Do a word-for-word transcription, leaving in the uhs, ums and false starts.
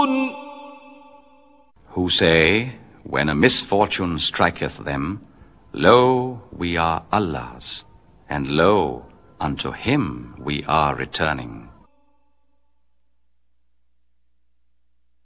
Who say, when a misfortune striketh them, Lo, we are Allah's, and lo, unto him we are returning.